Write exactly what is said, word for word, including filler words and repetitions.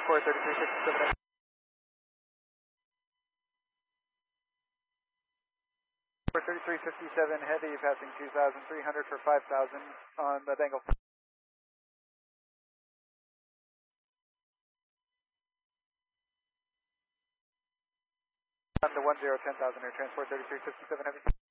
transport thirty-three fifty-seven. For thirty-three fifty-seven heavy, passing two thousand three hundred for five thousand on the Bengal. On the one zero ten thousand, air transport thirty-three fifty-seven heavy.